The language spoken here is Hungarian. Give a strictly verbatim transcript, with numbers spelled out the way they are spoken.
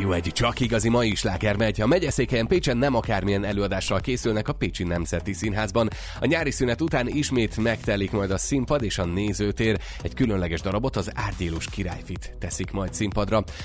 No, egy csak igazi mai sláger megy. A Megyeszékhelyen Pécsen nem akármilyen előadással készülnek a Pécsi Nemzeti Színházban. A nyári szünet után ismét megtelik majd a színpad és a nézőtér. Egy különleges darabot, az Árgyélus királyfit teszik majd színpadra.